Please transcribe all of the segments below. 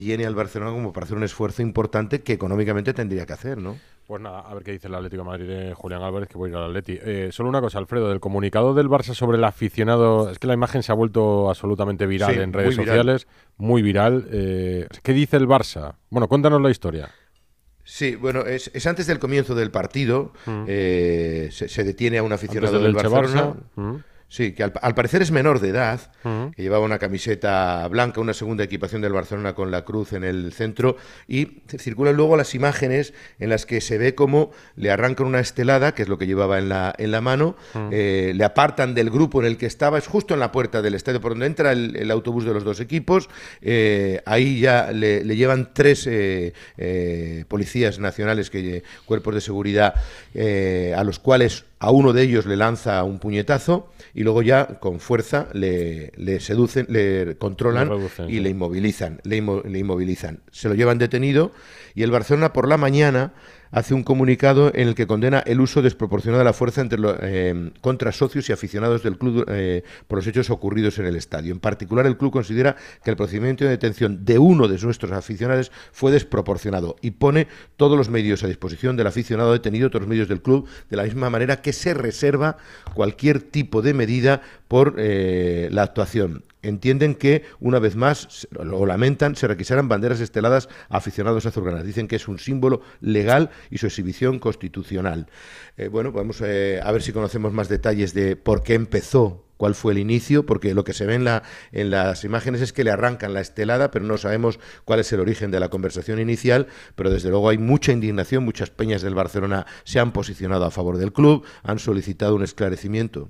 llene al Barcelona como para hacer un esfuerzo importante que económicamente tendría que hacer, ¿no? Pues nada, a ver qué dice el Atlético de Madrid de Julián Álvarez, que voy a ir al Atleti. Solo una cosa, Alfredo, del comunicado del Barça sobre el aficionado, es que la imagen se ha vuelto absolutamente viral Sí, en muy redes viral. sociales, muy viral. ¿Qué dice el Barça? Bueno, cuéntanos la historia. Sí, bueno, es antes del comienzo del partido, Mm. se detiene a un Antes aficionado del del Elche Barcelona. Barça. Sí, que al parecer es menor de edad, Mm. que llevaba una camiseta blanca, una segunda equipación del Barcelona con la cruz en el centro, y circulan luego las imágenes en las que se ve cómo le arrancan una estelada, que es lo que llevaba en la mano, Mm. le apartan del grupo en el que estaba, es justo en la puerta del estadio por donde entra el autobús de los dos equipos, ahí ya le llevan tres policías nacionales, cuerpos de seguridad, a los cuales a uno de ellos le lanza un puñetazo y luego ya con fuerza le seducen, le Lo controlan reducen, y sí. le inmovilizan. Se lo llevan detenido y el Barcelona por la mañana hace un comunicado en el que condena el uso desproporcionado de la fuerza contra socios y aficionados del club por los hechos ocurridos en el estadio. En particular, el club considera que el procedimiento de detención de uno de nuestros aficionados fue desproporcionado y pone todos los medios a disposición del aficionado detenido, todos los medios del club, de la misma manera que se reserva cualquier tipo de medida por la actuación. Entienden que, una vez más, lo lamentan, se requisaran banderas esteladas a aficionados azulgranas. Dicen que es un símbolo legal y su exhibición constitucional. Bueno, vamos a ver si conocemos más detalles de por qué empezó, cuál fue el inicio, porque lo que se ve en las imágenes es que le arrancan la estelada, pero no sabemos cuál es el origen de la conversación inicial, pero desde luego hay mucha indignación, muchas peñas del Barcelona se han posicionado a favor del club, han solicitado un esclarecimiento.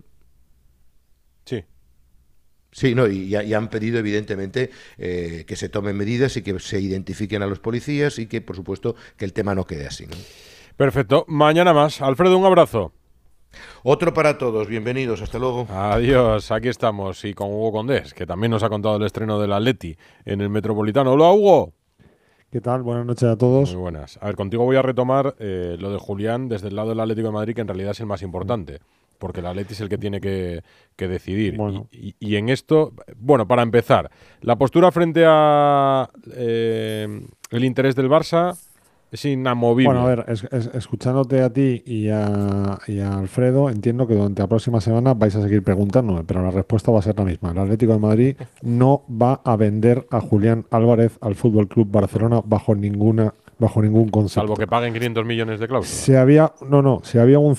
Sí. Sí, no, y han pedido, evidentemente, que se tomen medidas y que se identifiquen a los policías y que, por supuesto, que el tema no quede así, ¿no? Perfecto. Mañana más. Alfredo, un abrazo. Otro para todos. Bienvenidos. Hasta luego. Adiós. Aquí estamos. Y con Hugo Condés, que también nos ha contado el estreno del Atleti en el Metropolitano. Hola, Hugo. ¿Qué tal? Buenas noches a Muy todos. buenas. A ver, contigo voy a retomar lo de Julián desde el lado del Atlético de Madrid, que en realidad es el más importante, porque el Atleti es el que tiene que decidir. Bueno, Y en esto, bueno, para empezar, la postura frente a el interés del Barça es bueno, a inamovible. ver, escuchándote a ti y a Alfredo, entiendo que durante la próxima semana vais a seguir preguntándome, pero la respuesta va a ser la misma. El Atlético de Madrid no va a vender a Julián Álvarez al Fútbol Club Barcelona bajo ningún Salvo concepto. que paguen 500 millones de cláusula. Si había un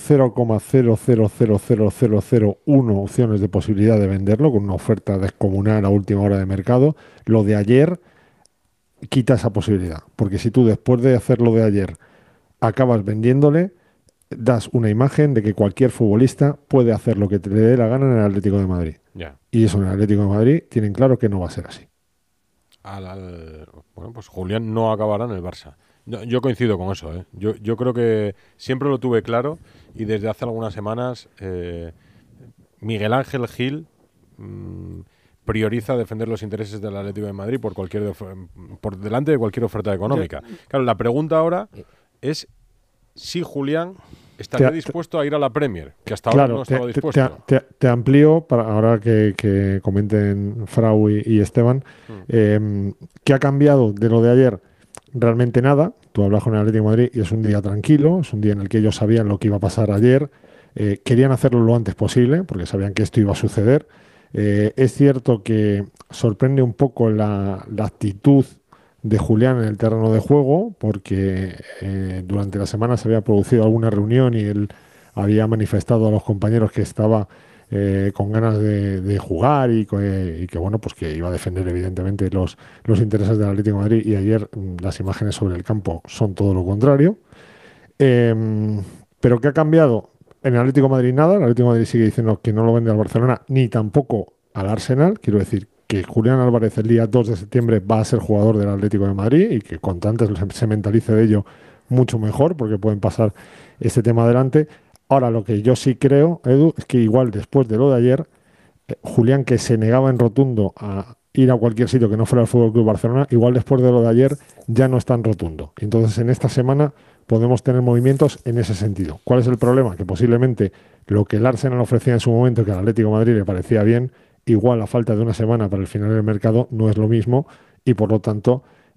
0,000001 opciones de posibilidad de venderlo con una oferta descomunal a última hora de mercado, lo de ayer quita esa posibilidad. Porque si tú después de hacer lo de ayer acabas vendiéndole, das una imagen de que cualquier futbolista puede hacer lo que te le dé la gana en el Atlético de Madrid. Ya. Y eso en el Atlético de Madrid tienen claro que no va a ser así. Bueno, pues Julián no acabará en el Barça. Yo coincido con eso, ¿eh? Yo creo que siempre lo tuve claro y desde hace algunas semanas Miguel Ángel Gil prioriza defender los intereses del Atlético de Madrid por delante de cualquier oferta económica. Claro, la pregunta ahora es si Julián estaría Te- te- dispuesto a ir a la Premier, que hasta ahora Claro, no estaba dispuesto. te amplío para ahora que comenten Frau y Esteban. ¿Qué ha cambiado de lo de ayer? Realmente nada. Tú hablas con el Atlético de Madrid y es un día tranquilo, es un día en el que ellos sabían lo que iba a pasar ayer. Querían hacerlo lo antes posible porque sabían que esto iba a suceder. Es cierto que sorprende un poco la actitud de Julián en el terreno de juego, porque durante la semana se había producido alguna reunión y él había manifestado a los compañeros que estaba con ganas de jugar y que, bueno, pues que iba a defender evidentemente los intereses del Atlético de Madrid, y ayer las imágenes sobre el campo son todo lo contrario. Pero ¿qué ha cambiado? En el Atlético de Madrid nada, el Atlético de Madrid sigue diciendo que no lo vende al Barcelona ni tampoco al Arsenal. Quiero decir que Julián Álvarez el día 2 de septiembre va a ser jugador del Atlético de Madrid y que cuanto antes se mentalice de ello, mucho mejor, porque pueden pasar este tema adelante. Ahora, lo que yo sí creo, Edu, es que igual después de lo de ayer, Julián, que se negaba en rotundo a ir a cualquier sitio que no fuera el Fútbol Club Barcelona, igual después de lo de ayer ya no es tan rotundo. Entonces, en esta semana podemos tener movimientos en ese sentido. ¿Cuál es el problema? Que posiblemente lo que el Arsenal ofrecía en su momento, que al Atlético de Madrid le parecía bien, igual a falta de una semana para el final del mercado no es lo mismo, y por lo tanto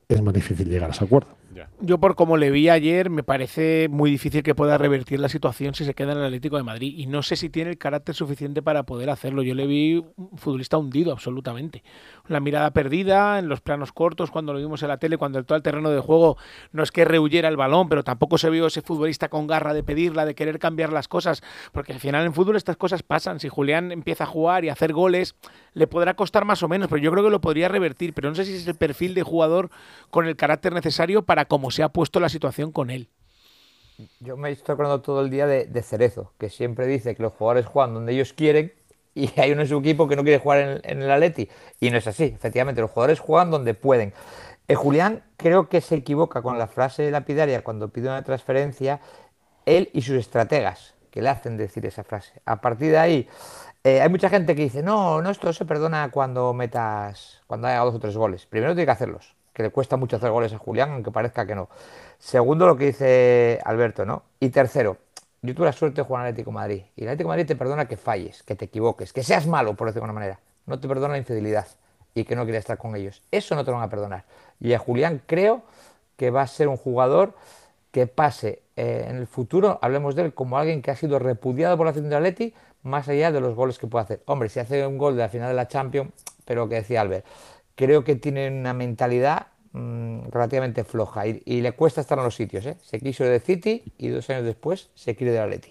es más difícil llegar a ese acuerdo. Ya. Yo por como le vi ayer, me parece muy difícil que pueda revertir la situación si se queda en el Atlético de Madrid. Y no sé si tiene el carácter suficiente para poder hacerlo. Yo le vi un futbolista hundido absolutamente. La mirada perdida en los planos cortos, cuando lo vimos en la tele, cuando entró al terreno de juego, no es que rehuyera el balón, pero tampoco se vio ese futbolista con garra de pedirla, de querer cambiar las cosas. Porque al final en fútbol estas cosas pasan. Si Julián empieza a jugar y a hacer goles, le podrá costar más o menos, pero yo creo que lo podría revertir. Pero no sé si es el perfil de jugador con el carácter necesario para cómo se ha puesto la situación con él. Yo me estoy acordando todo el día de Cerezo, que siempre dice que los jugadores juegan donde ellos quieren y hay uno en su equipo que no quiere jugar en el Atleti. Y no es así, efectivamente, los jugadores juegan donde pueden. Julián creo que se equivoca con la frase lapidaria cuando pide una transferencia, él y sus estrategas, que le hacen decir esa frase. A partir de ahí, hay mucha gente que dice, no, no, esto se perdona cuando haya 2 o 3 goles. Primero tiene que hacerlos, que le cuesta mucho hacer goles a Julián, aunque parezca que no. Segundo, lo que dice Alberto, ¿no? Y tercero, yo tuve la suerte de jugar en Atlético de Madrid. Y el Atlético de Madrid te perdona que falles, que te equivoques, que seas malo, por decirlo de alguna manera. No te perdona la infidelidad y que no quieras estar con ellos. Eso no te lo van a perdonar. Y a Julián creo que va a ser un jugador que pase en el futuro, hablemos de él como alguien que ha sido repudiado por la afición del Atleti, más allá de los goles que puede hacer. Hombre, si hace un gol de la final de la Champions, pero lo que decía Albert, creo que tiene una mentalidad relativamente floja y le cuesta estar en los sitios, ¿eh? Se quiso ir de City y 2 años después se quiere del Atleti.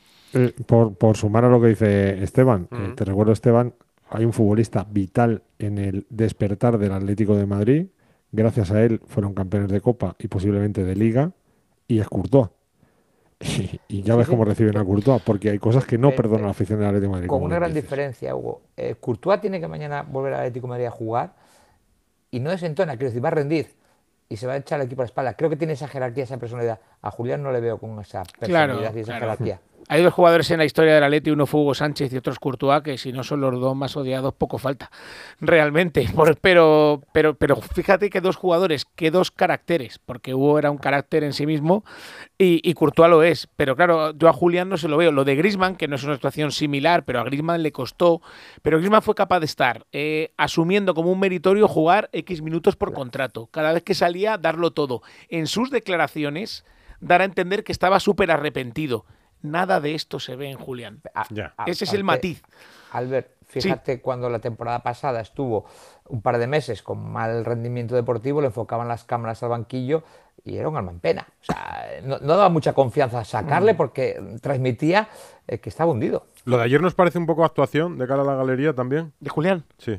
Por sumar a lo que dice Esteban, te recuerdo, Esteban, hay un futbolista vital en el despertar del Atlético de Madrid. Gracias a él fueron campeones de Copa y posiblemente de Liga, y es Courtois. Y ya Sí, ves sí. cómo reciben a Courtois, porque hay cosas que no perdona la afición del Atlético de Madrid. Con como una bien gran dices. diferencia, Hugo. Courtois tiene que mañana volver al Atlético de Madrid a jugar y no desentona, quiero decir, va a rendir y se va a echar al equipo a la espalda. Creo que tiene esa jerarquía, esa personalidad. A Julián no le veo con esa personalidad Claro, y esa claro. jerarquía. Hay 2 jugadores en la historia del Atleti, uno fue Hugo Sánchez y otro es Courtois, que si no son los 2 más odiados, poco falta, realmente. Pero fíjate que 2 jugadores, que 2 caracteres, porque Hugo era un carácter en sí mismo y Courtois lo es. Pero claro, yo a Julián no se lo veo. Lo de Griezmann, que no es una situación similar, pero a Griezmann le costó. Pero Griezmann fue capaz de estar asumiendo como un meritorio jugar X minutos por contrato. Cada vez que salía, darlo todo. En sus declaraciones, dar a entender que estaba súper arrepentido. Nada de esto se ve en Julián. Ya. Ese es el matiz. Albert, fíjate cuando la temporada pasada estuvo un par de meses con mal rendimiento deportivo, le enfocaban las cámaras al banquillo y era un alma en pena. O sea, no daba mucha confianza sacarle porque transmitía que estaba hundido. Lo de ayer nos parece un poco actuación de cara a la galería también. ¿De Julián? Sí.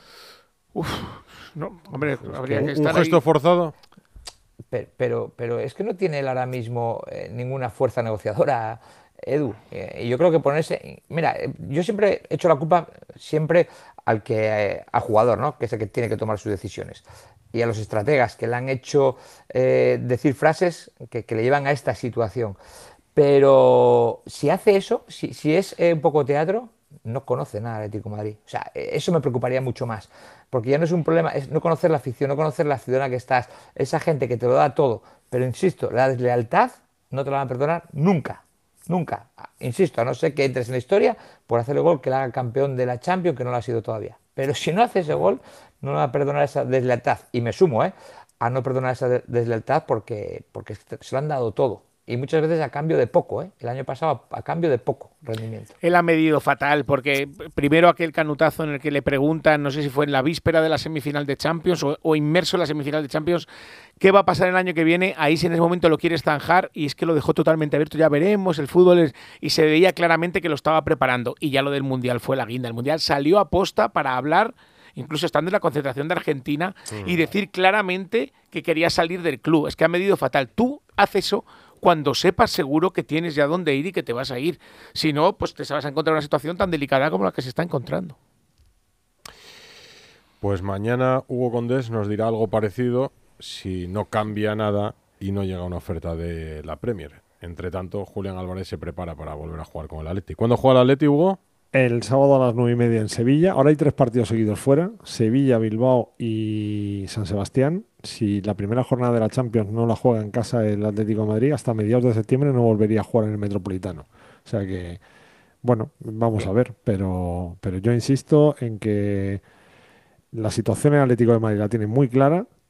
No, hombre, habría que Un estar gesto ahí. forzado. Pero es que no tiene él ahora mismo ninguna fuerza negociadora, Edu. Y yo creo que ponerse. Mira, yo siempre he hecho la culpa siempre al jugador, ¿no? Que es el que tiene que tomar sus decisiones. Y a los estrategas que le han hecho decir frases que le llevan a esta situación. Pero si hace eso, si es un poco teatro, no conoce nada del Atlético de Madrid. O sea, eso me preocuparía mucho más. Porque ya no es un problema, es no conocer la afición, no conocer la ciudadana que estás, esa gente que te lo da todo. Pero insisto, la deslealtad no te la van a perdonar nunca. Nunca. Insisto, a no ser que entres en la historia por hacer el gol que le haga campeón de la Champions, que no lo ha sido todavía. Pero si no hace ese gol, no le va a perdonar esa deslealtad. Y me sumo, a no perdonar esa deslealtad porque se lo han dado todo. Y muchas veces a cambio de poco, El año pasado a cambio de poco rendimiento. Él ha medido fatal, porque primero aquel canutazo en el que le preguntan, no sé si fue en la víspera de la semifinal de Champions o inmerso en la semifinal de Champions, ¿qué va a pasar el año que viene? Ahí si en ese momento lo quieres zanjar y es que lo dejó totalmente abierto, ya veremos, el fútbol y se veía claramente que lo estaba preparando. Y ya lo del Mundial fue la guinda. El Mundial salió a posta para hablar, incluso estando en la concentración de Argentina, y decir claramente que quería salir del club. Es que ha medido fatal. Tú haces eso cuando sepas seguro que tienes ya dónde ir y que te vas a ir. Si no, pues te vas a encontrar una situación tan delicada como la que se está encontrando. Pues mañana Hugo Condés nos dirá algo parecido si no cambia nada y no llega una oferta de la Premier. Entre tanto, Julián Álvarez se prepara para volver a jugar con el Atleti. ¿Cuándo juega el Atleti, Hugo? El sábado a las 9:30 en Sevilla. Ahora hay 3 partidos seguidos fuera: Sevilla, Bilbao y San Sebastián. Si la primera jornada de la Champions no la juega en casa el Atlético de Madrid, hasta mediados de septiembre no volvería a jugar en el Metropolitano. O sea que, bueno, vamos a ver. Pero yo insisto en que la situación en el Atlético de Madrid la tiene muy clara.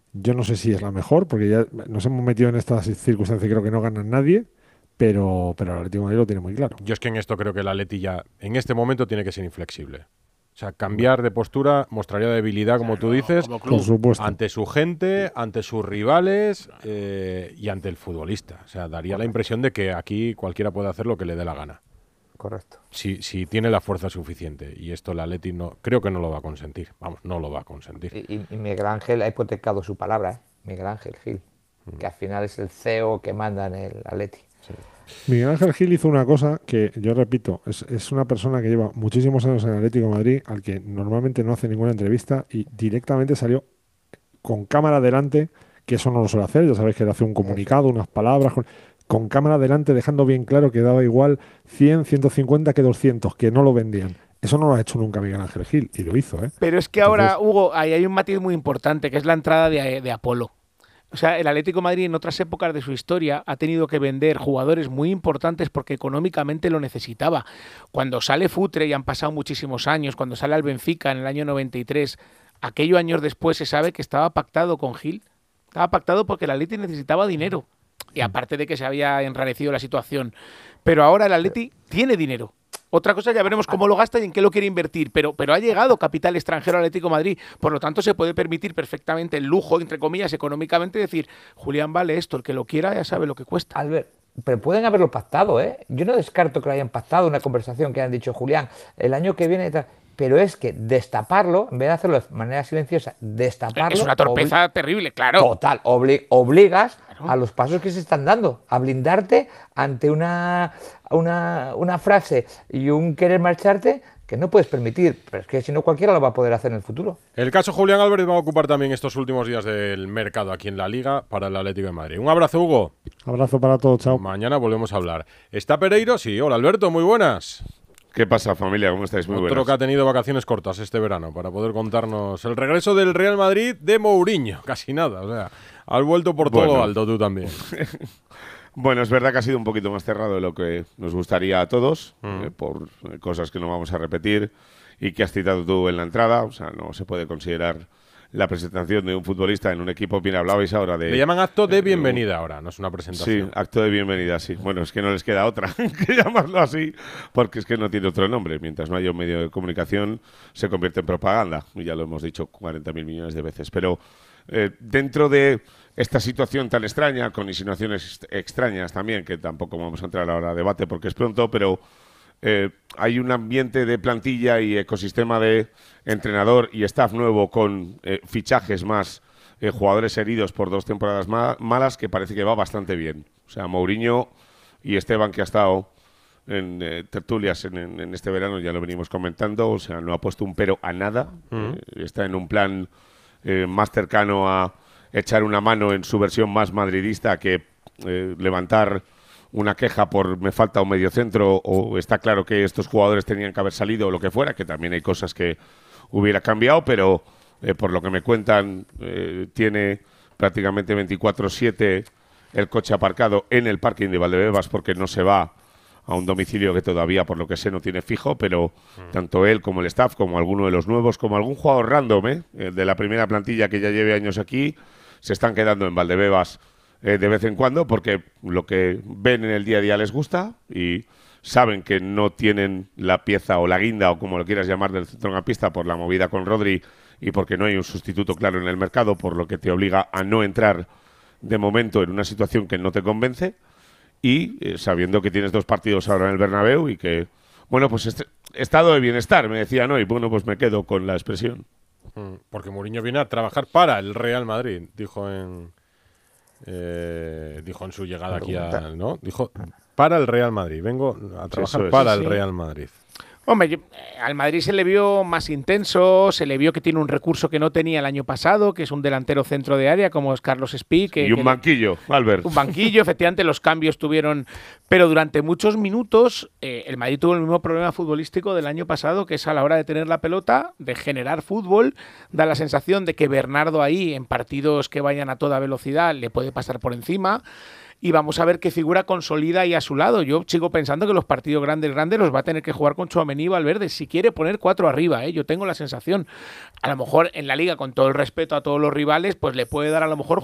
Yo no sé si es la mejor, porque ya nos hemos metido en estas circunstancias y creo que no gana nadie, pero el Atlético de Madrid lo tiene muy claro. Yo es que en esto creo que el Atleti ya, en este momento, tiene que ser inflexible. O sea, cambiar de postura mostraría debilidad, como tú dices, como Por club. supuesto. ante su gente, ante sus rivales y ante el futbolista. O sea, daría la impresión de que aquí cualquiera puede hacer lo que le dé la gana. Correcto. Si tiene la fuerza suficiente. Y esto el Atleti no, creo que no lo va a consentir. Vamos, no lo va a consentir. Y Miguel Ángel ha hipotecado su palabra, ¿eh? Miguel Ángel Gil, que al final es el CEO que manda en el Atleti. Miguel Ángel Gil hizo una cosa que, yo repito, es una persona que lleva muchísimos años en el Atlético de Madrid, al que normalmente no hace ninguna entrevista y directamente salió con cámara delante, que eso no lo suele hacer, ya sabéis que él hace un comunicado, unas palabras, con cámara delante, dejando bien claro que daba igual 100, 150 que 200, que no lo vendían. Eso no lo ha hecho nunca Miguel Ángel Gil, y lo hizo, ¿eh? Pero es que ahora, Hugo, ahí hay un matiz muy importante, que es la entrada de Apolo. O sea, el Atlético de Madrid en otras épocas de su historia ha tenido que vender jugadores muy importantes porque económicamente lo necesitaba. Cuando sale Futre, y han pasado muchísimos años, cuando sale al Benfica en el año 93, aquellos años después se sabe que estaba pactado con Gil. Estaba pactado porque el Atleti necesitaba dinero. Y aparte de que se había enrarecido la situación. Pero ahora el Atleti tiene dinero. Otra cosa, ya veremos cómo lo gasta y en qué lo quiere invertir, pero ha llegado capital extranjero al Atlético de Madrid, por lo tanto se puede permitir perfectamente el lujo, entre comillas, económicamente, decir, Julián vale esto, el que lo quiera ya sabe lo que cuesta. Albert, pero pueden haberlo pactado, ¿eh? Yo no descarto que lo hayan pactado, una conversación que hayan dicho, Julián, el año que viene, tal. Pero es que destaparlo, en vez de hacerlo de manera silenciosa, destaparlo... Es una torpeza terrible, claro. Total, obligas a los pasos que se están dando, a blindarte ante una frase y un querer marcharte que no puedes permitir, pero es que si no cualquiera lo va a poder hacer en el futuro. El caso Julián Álvarez va a ocupar también estos últimos días del mercado aquí en la Liga para el Atlético de Madrid. Un abrazo, Hugo. Abrazo para todos, chao. Mañana volvemos a hablar. ¿Está Pereiro? Sí. Hola, Alberto, muy buenas. ¿Qué pasa, familia? ¿Cómo estáis? Muy Otro buenas. que ha tenido vacaciones cortas este verano para poder contarnos el regreso del Real Madrid de Mourinho. Casi nada, o sea, has vuelto por todo Bueno. alto tú también. Bueno, es verdad que ha sido un poquito más cerrado de lo que nos gustaría a todos, por cosas que no vamos a repetir y que has citado tú en la entrada. O sea, no se puede considerar la presentación de un futbolista en un equipo. Bien, hablabais ahora de... Le llaman acto de bienvenida ahora, no es una Sí, presentación. acto de bienvenida, sí. Bueno, es que no les queda otra que llamarlo así, porque es que no tiene otro nombre. Mientras no haya un medio de comunicación, se convierte en propaganda. Y ya lo hemos dicho 40.000 millones de veces. Pero dentro de esta situación tan extraña, con insinuaciones extrañas también, que tampoco vamos a entrar ahora a debate porque es pronto, pero hay un ambiente de plantilla y ecosistema de entrenador y staff nuevo con fichajes más, jugadores heridos por 2 temporadas malas, que parece que va bastante bien. O sea, Mourinho y Esteban, que ha estado en tertulias en este verano, ya lo venimos comentando, o sea, no ha puesto un pero a nada. Está en un plan más cercano a echar una mano en su versión más madridista que levantar una queja por me falta un mediocentro o está claro que estos jugadores tenían que haber salido o lo que fuera, que también hay cosas que hubiera cambiado, pero por lo que me cuentan tiene prácticamente 24/7 el coche aparcado en el parking de Valdebebas porque no se va a un domicilio que todavía, por lo que sé, no tiene fijo, pero tanto él como el staff, como alguno de los nuevos, como algún jugador random de la primera plantilla que ya lleve años aquí, se están quedando en Valdebebas de vez en cuando porque lo que ven en el día a día les gusta y saben que no tienen la pieza o la guinda o como lo quieras llamar del centrocampista por la movida con Rodri y porque no hay un sustituto claro en el mercado, por lo que te obliga a no entrar de momento en una situación que no te convence y sabiendo que tienes 2 partidos ahora en el Bernabéu y que, bueno, pues estado de bienestar, me decían hoy, bueno, pues me quedo con la expresión. Porque Mourinho viene a trabajar para el Real Madrid, dijo en su llegada aquí ¿no? Dijo para el Real Madrid, vengo a trabajar para el Real Madrid. Hombre, al Madrid se le vio más intenso, se le vio que tiene un recurso que no tenía el año pasado, que es un delantero centro de área como es Carlos Espí. Y un banquillo, Albert. Un banquillo, efectivamente, los cambios tuvieron... Pero durante muchos minutos el Madrid tuvo el mismo problema futbolístico del año pasado, que es a la hora de tener la pelota, de generar fútbol, da la sensación de que Bernardo ahí, en partidos que vayan a toda velocidad, le puede pasar por encima. y vamos a ver qué figura consolida ahí a su lado. Yo sigo pensando que los partidos grandes los va a tener que jugar con Tchouaméni y Valverde, si quiere poner 4 arriba, yo tengo la sensación. A lo mejor en la Liga, con todo el respeto a todos los rivales, pues le puede dar a lo mejor